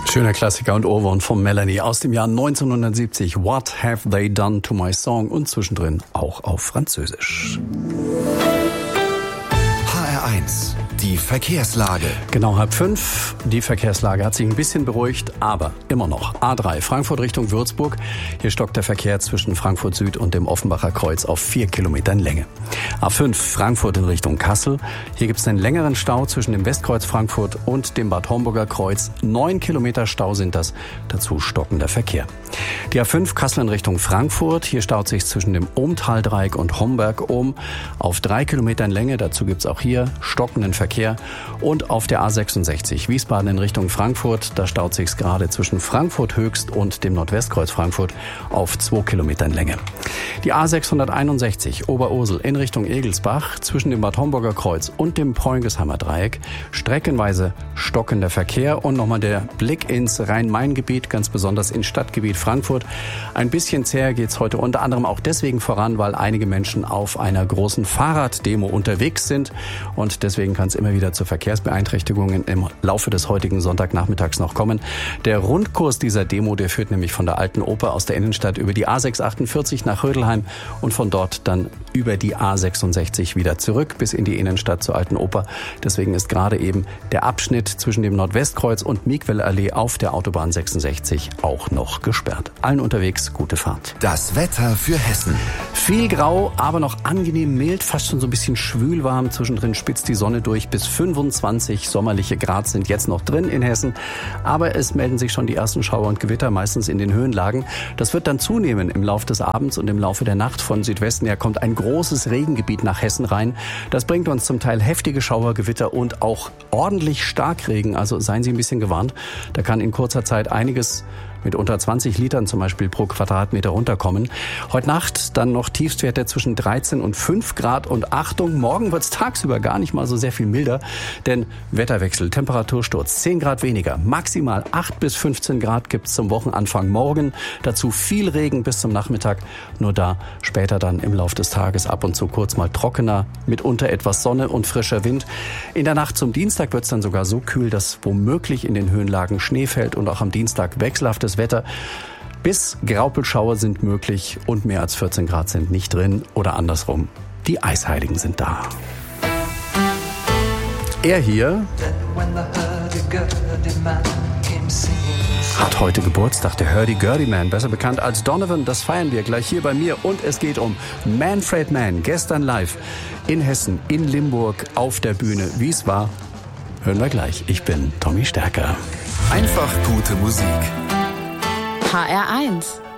Schöner Klassiker und Ohrwurm von Melanie aus dem Jahr 1970. What have they done to my song? Und zwischendrin auch auf Französisch. HR1, die Verkehrslage. Genau 4:30. Die Verkehrslage hat sich ein bisschen beruhigt, aber immer noch. A3 Frankfurt Richtung Würzburg. Hier stockt der Verkehr zwischen Frankfurt Süd und dem Offenbacher Kreuz auf 4 Kilometern Länge. A5 Frankfurt in Richtung Kassel. Hier gibt es einen längeren Stau zwischen dem Westkreuz Frankfurt und dem Bad Homburger Kreuz. 9 Kilometer Stau sind das. Dazu stockender Verkehr. Die A5 Kassel in Richtung Frankfurt. Hier staut sich zwischen dem Ohmtaldreieck und Homberg-Ohm auf 3 Kilometern Länge. Dazu gibt es auch hier stockenden Verkehr. Und auf der A66 Wiesbaden in Richtung Frankfurt. Da staut sich gerade zwischen Frankfurt Höchst und dem Nordwestkreuz Frankfurt auf 2 Kilometern Länge. Die A661 Oberursel in Richtung Egelsbach zwischen dem Bad Homburger Kreuz und dem Preungesheimer Dreieck. Streckenweise stockender Verkehr und nochmal der Blick ins Rhein-Main-Gebiet, ganz besonders ins Stadtgebiet Frankfurt. Ein bisschen zäher geht's heute unter anderem auch deswegen voran, weil einige Menschen auf einer großen Fahrraddemo unterwegs sind und deswegen kann es immer wieder zu Verkehrsbeeinträchtigungen im Laufe des heutigen Sonntagnachmittags noch kommen. Der Rundkurs dieser Demo, der führt nämlich von der Alten Oper aus der Innenstadt über die A648 nach Rödelheim und von dort dann über die A66 wieder zurück bis in die Innenstadt zur Alten Oper. Deswegen ist gerade eben der Abschnitt zwischen dem Nordwestkreuz und Miegwellallee auf der Autobahn 66 auch noch gesperrt. Allen unterwegs gute Fahrt. Das Wetter für Hessen. Viel grau, aber noch angenehm mild, fast schon so ein bisschen schwülwarm. Zwischendrin spitzt die Sonne durch. Bis 25 sommerliche Grad sind jetzt noch drin in Hessen. Aber es melden sich schon die ersten Schauer und Gewitter, meistens in den Höhenlagen. Das wird dann zunehmen im Laufe des Abends und im Laufe der Nacht. Von Südwesten her kommt ein großes Regengebiet nach Hessen rein. Das bringt uns zum Teil heftige Schauer, Gewitter und auch ordentlich Starkregen. Also seien Sie ein bisschen gewarnt. Da kann in kurzer Zeit einiges mit unter 20 Litern zum Beispiel pro Quadratmeter runterkommen. Heute Nacht dann noch Tiefstwerte zwischen 13 und 5 Grad. Und Achtung, morgen wird es tagsüber gar nicht mal so sehr viel milder, denn Wetterwechsel, Temperatursturz, 10 Grad weniger, maximal 8 bis 15 Grad gibt es zum Wochenanfang morgen. Dazu viel Regen bis zum Nachmittag, nur da später dann im Laufe des Tages ab und zu kurz mal trockener, mitunter etwas Sonne und frischer Wind. In der Nacht zum Dienstag wird es dann sogar so kühl, dass womöglich in den Höhenlagen Schnee fällt und auch am Dienstag wechselhaftes Wetter. Bis Graupelschauer sind möglich und mehr als 14 Grad sind nicht drin oder andersrum. Die Eisheiligen sind da. Er hier hat heute Geburtstag, der Hurdy-Gurdy Man, besser bekannt als Donovan. Das feiern wir gleich hier bei mir und es geht um Manfred Mann, gestern live in Hessen, in Limburg auf der Bühne. Wie es war, hören wir gleich. Ich bin Tommy Stärker. Einfach gute Musik. HR1